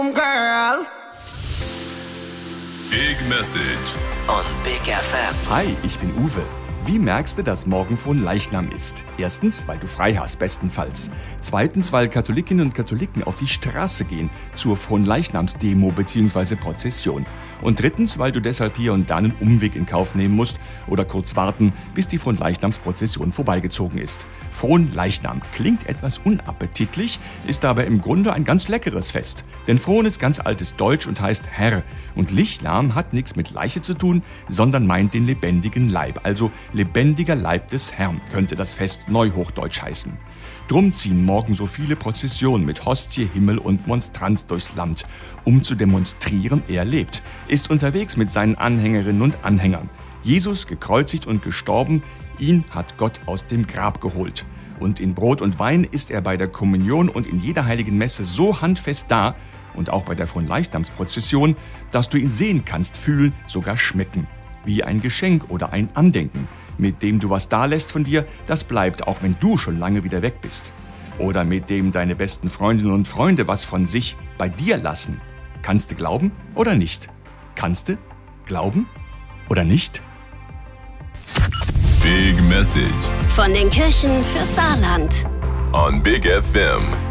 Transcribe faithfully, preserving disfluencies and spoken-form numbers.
Girl. Big Message on Big F M. Hi, ich bin Uwe. Wie merkst du, dass morgen Fronleichnam ist? Erstens, weil du frei hast, bestenfalls. Zweitens, weil Katholikinnen und Katholiken auf die Straße gehen zur Fronleichnamsdemo bzw. Prozession. Und drittens, weil du deshalb hier und da einen Umweg in Kauf nehmen musst oder kurz warten, bis die Fronleichnamsprozession vorbeigezogen ist. Fronleichnam klingt etwas unappetitlich, ist aber im Grunde ein ganz leckeres Fest. Denn Fron ist ganz altes Deutsch und heißt Herr. Und Lichlam hat nichts mit Leiche zu tun, sondern meint den lebendigen Leib, also lebendiger Leib des Herrn, könnte das Fest Neuhochdeutsch heißen. Drum ziehen morgen so viele Prozessionen mit Hostie, Himmel und Monstranz durchs Land, um zu demonstrieren, er lebt, ist unterwegs mit seinen Anhängerinnen und Anhängern. Jesus, gekreuzigt und gestorben, ihn hat Gott aus dem Grab geholt. Und in Brot und Wein ist er bei der Kommunion und in jeder heiligen Messe so handfest da, und auch bei der Fronleichnamsprozession, dass du ihn sehen kannst, fühlen, sogar schmecken. Wie ein Geschenk oder ein Andenken, mit dem du was dalässt von dir, das bleibt, auch wenn du schon lange wieder weg bist. Oder mit dem deine besten Freundinnen und Freunde was von sich bei dir lassen. Kannst du glauben oder nicht? Kannst du glauben oder nicht? Big Message von den Kirchen für Saarland on Big F M.